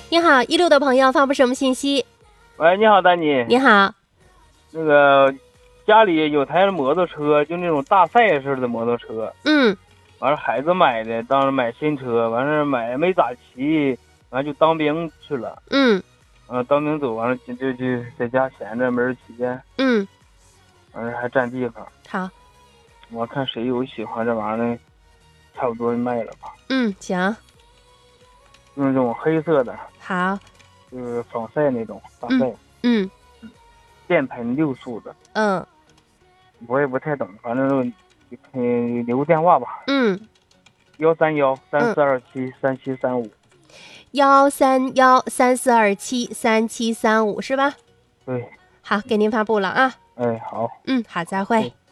你好，16的朋友发布什么信息？ 喂，你好，丹妮。 你好。 那个家里有台摩托车，就那种大赛式的摩托车。完了，孩子买的，当时买新车，完了没咋骑，完了就当兵去了。当兵走完了，就在家闲着没人骑。完了还占地方。 好。 我看谁有喜欢这玩意儿的，差不多卖了吧。 行。 用这种黑色的。 好。 就是仿赛那种大赛。电喷6速的。我也不太懂，反正留个电话吧。13134273735。 13134273735是吧？ 对。 好，给您发布了啊。 好。 好，再会。